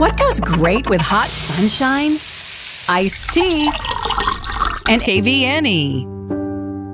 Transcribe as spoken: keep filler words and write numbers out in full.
What goes great with hot sunshine? Iced tea and K V N E.